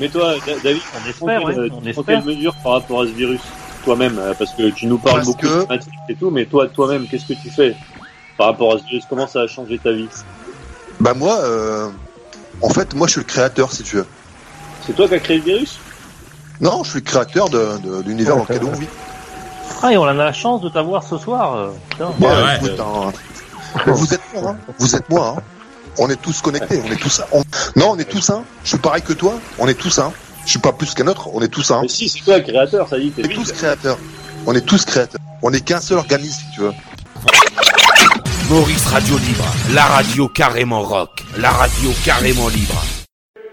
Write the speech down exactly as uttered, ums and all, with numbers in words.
Mais toi, David, on espère, prends ouais, quelle, on prends espère. quelle mesure par rapport à ce virus, toi-même, parce que tu nous parles Parce beaucoup que... de Matrix et tout, mais toi, toi-même, qu'est-ce que tu fais par rapport à ce virus? Comment ça a changé ta vie? Bah moi, euh... en fait, moi je suis le créateur, si tu veux. C'est toi qui as créé le virus? Non, je suis le créateur de, de, de l'univers dans lequel on vit. Ah, et on a la chance de t'avoir ce soir. euh, putain. Bon, Ouais, ouais. écoute, hein, mais vous êtes moi, hein. Vous êtes moi, hein. On est tous connectés, on est tous un. On... Non, on est tous un. Je suis pareil que toi, on est tous un. Je suis pas plus qu'un autre, on est tous un. Mais si, c'est toi le créateur, ça dit, t'es On est tous créateurs. On est tous créateurs. On est qu'un seul organisme, si tu veux. Maurice Radio Libre, la radio carrément rock, la radio carrément libre.